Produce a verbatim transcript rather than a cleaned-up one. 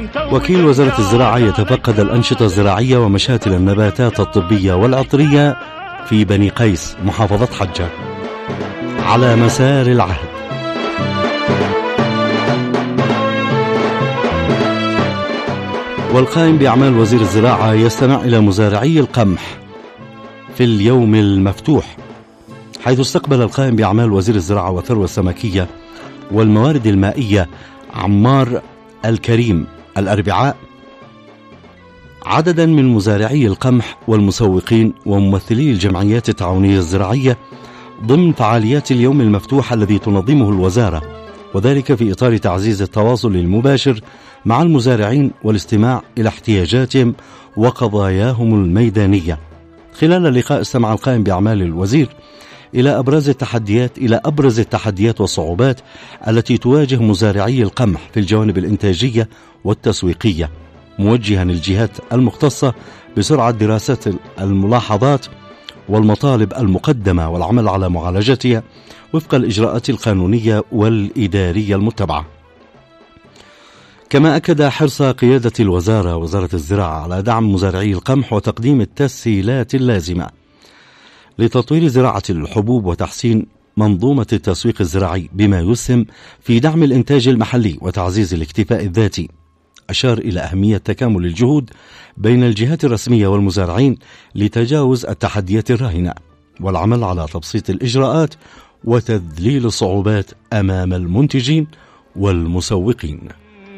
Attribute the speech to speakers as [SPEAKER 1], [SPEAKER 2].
[SPEAKER 1] وكيل وزارة الزراعة يتفقد الأنشطة الزراعية ومشاتل النباتات الطبية والعطرية في بني قيس محافظة حجة على مسار العهد. والقائم بأعمال وزير الزراعة يستمع إلى مزارعي القمح في اليوم المفتوح، حيث استقبل القائم بأعمال وزير الزراعة والثروة السمكية والموارد المائية عمار الكريم الأربعاء عددا من مزارعي القمح والمسوقين وممثلي الجمعيات التعاونية الزراعية ضمن فعاليات اليوم المفتوح الذي تنظمه الوزارة، وذلك في إطار تعزيز التواصل المباشر مع المزارعين والاستماع إلى احتياجاتهم وقضاياهم الميدانية. خلال اللقاء استمع القائم بأعمال الوزير إلى أبرز التحديات إلى أبرز التحديات والصعوبات التي تواجه مزارعي القمح في الجوانب الإنتاجية والتسويقية، موجها الجهات المختصة بسرعة دراسة الملاحظات والمطالب المقدمة والعمل على معالجتها وفق الإجراءات القانونية والإدارية المتبعة. كما أكد حرص قيادة الوزارة وزارة الزراعة على دعم مزارعي القمح وتقديم التسهيلات اللازمة لتطوير زراعة الحبوب وتحسين منظومة التسويق الزراعي بما يسهم في دعم الإنتاج المحلي وتعزيز الاكتفاء الذاتي. أشار إلى أهمية تكامل الجهود بين الجهات الرسمية والمزارعين لتجاوز التحديات الراهنة والعمل على تبسيط الإجراءات وتذليل الصعوبات أمام المنتجين والمسوقين.